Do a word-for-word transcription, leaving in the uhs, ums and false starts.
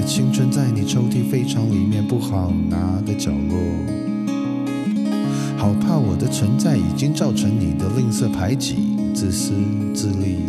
青春在你抽屉非常里面不好拿的角落，好怕我的存在已经造成你的吝啬排挤、自私自利。